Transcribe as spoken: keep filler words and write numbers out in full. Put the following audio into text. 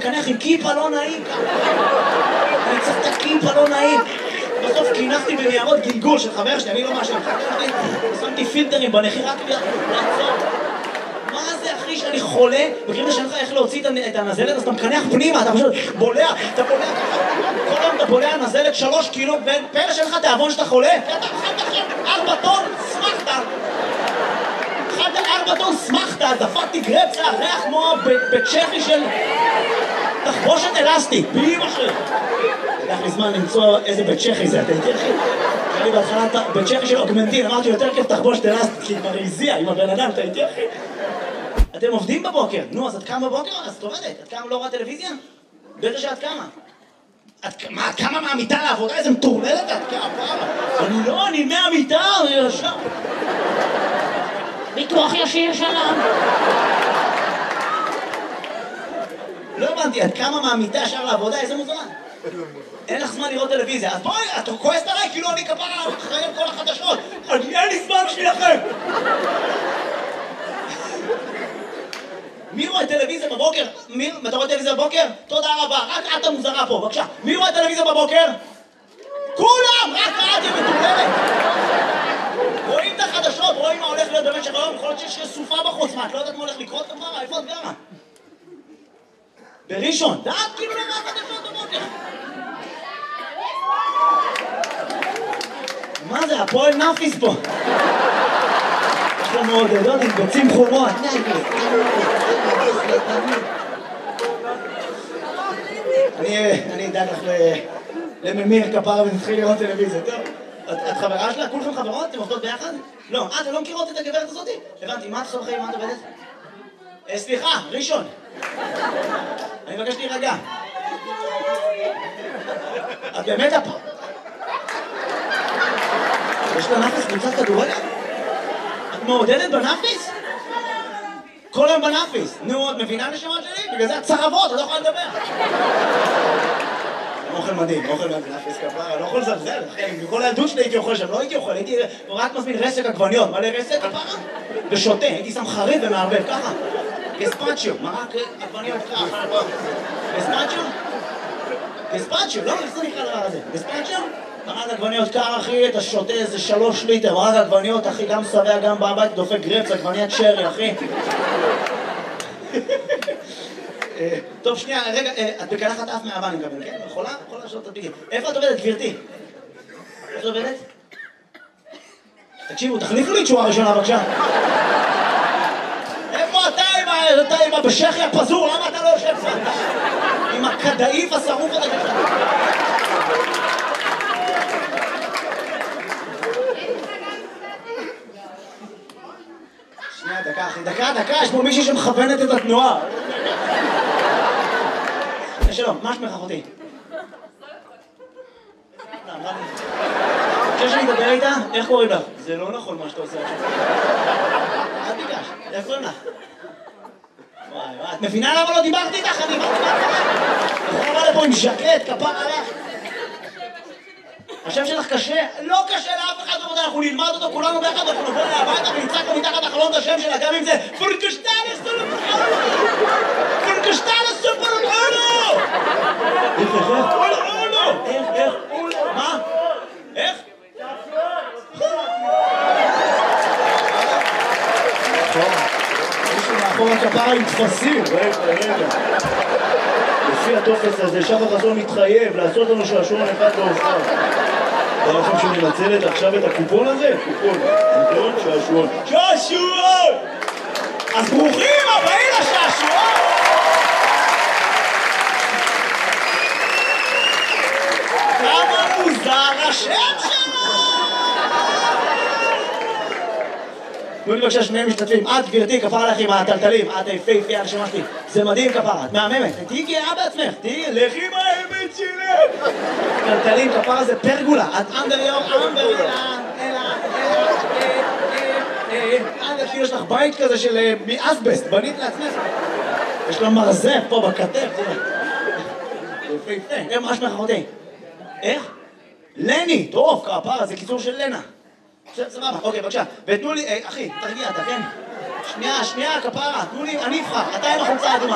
לקנח עם כיפה לא נעים ככה. אני צריך את הכיפה לא נעים. בסוף קינחתי בניירות גלגול של חבר שלי, אני לא משהו, שמתי פילטרים בנחי רק לעצור. מה זה אחי שאני חולה? מכירים לשאול לך איך להוציא את הנזלת, אז אתה מקנח פנימה, אתה פשוט בולע, אתה בולע ככה. כל היום אתה בולע נזלת שלוש קילו, ופלא שלך תיאבון שאתה חולה. אתה אכלת עכשיו ארבע טון, שמחת. אכלת ארבע טון, שמחת, דפקתי גרפסה, ריח כמו בצ'כי של תחבושת אלסטית, באמא שלי. לקח לי זמן למצוא איזה בית צ'כי זה, אתם תרחי? היה לי בהתחלה בית צ'כי של אוגמנטין, אמרתי יותר כיף תחבושת אלסטית, כי כבר הזיע עם הבן אדם, אתה תרחי? אתם עובדים בבוקר, נו, אז את קמה בבוקר? אז את עובדת, את קמה לא רואה טלוויזיה? בטח שאת קמה. מה, את קמה מהמיטה לעבודה? איזה מטורללת את קמה? אני לא, אני מהמיטה, אני ישר. ביטוח ישיר שלם. לא הבנתי, את קמה מהמיטה ישר לעבודה, איזה מוזמן? אין לך זמן לראות טלוויזיה, אז בואי, את כועסת עליי כאילו אני כפרה אחרי כל החדשות. אני אין לי זמן בשבילכם. מי רואה טלוויזיה בבוקר? מי? אתה רואה טלוויזיה בבוקר? תודה רבה, רק את המוזרה פה, בבקשה. מי רואה טלוויזיה בבוקר? כולם! רק את מטורללת! רואים את החדשות, רואים מה הולך להיות במשך היום, יכול להיות שיש סופה בחוץ, מה, את לא יודעת מה הולך לקרות כפרה? איפה את גרה? בראשון, דעת כאילו לא מה חדשות בבוקר. מה זה, הפועל נאפיס פה? יש לו מעודדות עם ביצים חומות. אני אדאג לך לממיר כפרה ונתחיל לראות טלוויזיה, טוב? את חברה שלה? כולכם חברות? אתם עובדות ביחד? לא. אה, אתם לא מכירות את הגברת הזאת? הבנתי, מה את עושה בחיים? מה את עובדת? סליחה, ראשון. אני מבקש להירגע. את באמת הפ... יש לה נאפיס קבוצת כדורגל? את מעודדת בנאפיס? כל היום בנאפיס. נו, את מבינה נשמות שלי? בגלל זה את צרבות, את לא יכולה לדבר. אוכל מדהים, אוכל מדהים, נאפיס כפרה, לא יכול לזלזל, אחי, מכל הילדות שלי הייתי אוכל שם, לא הייתי אוכל, הייתי רק מזמין רסק עגבניות, מלא רסק כפרה? ושותה, הייתי שם חריף ומערבב, ככה. גספצ'יו, מרק עגבניות ככה. גספצ'יו? גספצ'יו, לא, איך זה נקרא דבר הזה? גספצ'יו? מרק עגבניות קר, אחי, אתה שותה איזה שלוש ליטר, מרק עגבניות, אחי, גם שבע, גם בבית, דופק גרפס, עגבניית שרי, אחי. טוב, שנייה, רגע, את בקלחת אף מהאבא, אני מקבל, כן? יכולה? יכולה לשאול את הדביגים. איפה את עובדת, גברתי? איפה את עובדת? תקשיבו, תחליפו לי תשואה ראשונה, בבקשה. איפה אתה עם הבשכי הפזור? למה אתה לא יושב פה? עם הכדאיף השרוף הזה ככה. שנייה, דקה, אחי, דקה, דקה, יש פה מישהי שמכוונת את התנועה. שלום, מה שמך אחותי? חושב שאני אדבר איתה? איך קוראים לך? זה לא נכון מה שאתה עושה עכשיו. אל תיגש, איך קוראים לך? וואי וואי, את מבינה למה לא דיברתי איתך? אני באתי לך. אני בא לפה עם ז'קט, כפר עליך. השם שלך קשה? לא קשה לאף אחד בבודה, אנחנו נלמד אותו כולנו ביחד, אנחנו נבוא להביתה ונצעק לו מתחת החלון את השם שלה, גם אם זה פורקשטלס סופרולו! פורקשטלס סופרולו! איך, איך, איך? אולו! איך, איך? אולו! מה? איך? מישהו מאחור הכפרה עם תפסים, רגע, רגע. לפי הטופס הזה, שחר חסון מתחייב לעשות לנו שעשועון אחד להופעה. בא לכם שאני מנצלת עכשיו את הקופון הזה? קופון, נכון? שעשועון. שעשועון! אז ברוכים הבאים לשעשועון! כמה מוזר השם שלו! תנו לי בבקשה שני משתתפים, את גברתי, כפרה לך עם הטלטלים, את היפהפייה הנשמה שלי, זה מדהים כפרה, את מהממת, תהיי גאה בעצמך, תהיי, לכי עם האמת שלי! טלטלים, כפרה זה פרגולה, את אנדר יום, אנדר יום, אלא, אלא, אנדר כאילו יש לך בית כזה של מאסבסט, בנית לעצמך, יש לו מרזף פה בכתף, תראה, יפהפה, מה שמך אחותי? איך? לני, טוב, כפרה, זה קיצור של לנה. סבבה, אוקיי, בבקשה, ותנו לי, אחי, תרגיע, אתה כן? שנייה, שנייה, כפרה, תנו לי, אני אבחר, אתה עם החולצה האדומה.